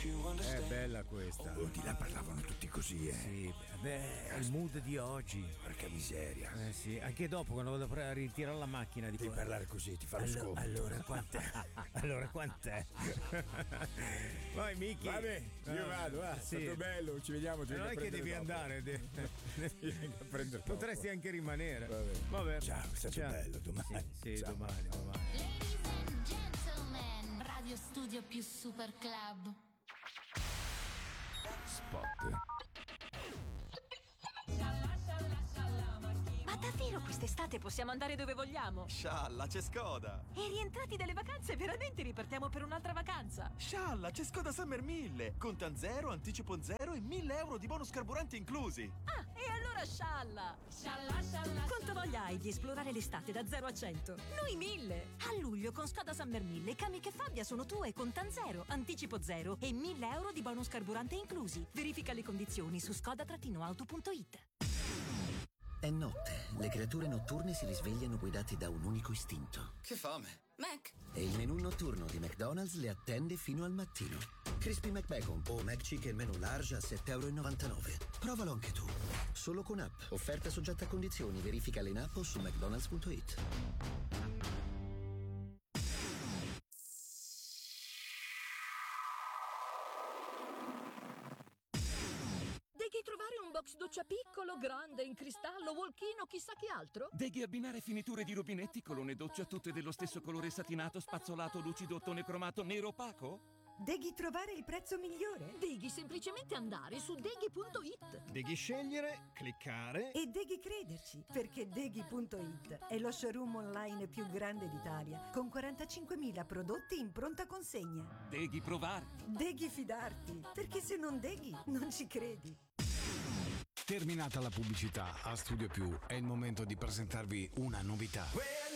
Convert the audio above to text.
È bella questa. Oh, di là parlavano tutti così, Sì, beh, è il mood di oggi. Porca miseria. Sì, anche dopo quando vado a ritirare la macchina dico. Devi parlare così, ti fa lo scopo. Allora quant'è? Vai Miki. Vabbè, io vado, va. Sì. È stato bello, ci vediamo. Non è che devi dopo. andare. A prendere Potresti dopo. anche rimanere. Vabbè. Ciao, è stato bello. Domani. Sì, Ciao. domani. Ladies and gentlemen, Radio Studio più Super Club. Spot. Ma davvero quest'estate possiamo andare dove vogliamo? Scialla, c'è Skoda! E rientrati dalle vacanze veramente ripartiamo per un'altra vacanza? Scialla, c'è Skoda Summer 1000! Contan zero, anticipo zero e 1.000 euro di bonus carburanti inclusi! Ah, e allora scialla! Quanto voglia hai di esplorare l'estate da 0 a 100? Noi 1000! A luglio con Skoda Summer 1000 Kamiq e Fabia sono tue con zero, anticipo zero e 1.000 euro di bonus carburante inclusi. Verifica le condizioni su skoda-auto.it. È notte, le creature notturne si risvegliano guidati da un unico istinto. Che fame! Mac. E il menù notturno di McDonald's le attende fino al mattino. Crispy McBacon o McChicken menù large a €7,99. Provalo anche tu. Solo con app. Offerta soggetta a condizioni. Verifica in app o su mcdonalds.it. Devi trovare un box doccia piccolo, grande, in cristallo, walk-in o chissà che altro? Devi abbinare finiture di rubinetti, colonne doccia tutte dello stesso colore satinato, spazzolato, lucido, ottone cromato, nero opaco? Devi trovare il prezzo migliore Devi semplicemente andare su deghi.it. Devi scegliere, cliccare. e devi crederci, perché Deghi.it è lo showroom online più grande d'Italia, con 45.000 prodotti in pronta consegna. Devi provare. Devi fidarti, perché se non deghi non ci credi. Terminata la pubblicità, a Studio Più è il momento di presentarvi una novità.